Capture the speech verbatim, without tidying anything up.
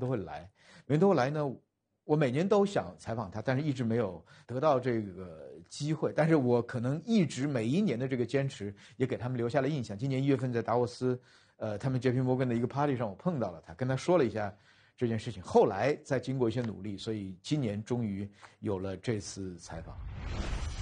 都会来。每年都会来呢，我每年都想采访他，但是一直没有得到这个机会。但是我可能一直每一年的这个坚持，也给他们留下了印象。今年一月份在达沃斯，呃，他们 J P Morgan 的一个 party 上，我碰到了他，跟他说了一下这件事情。后来再经过一些努力，所以今年终于有了这次采访。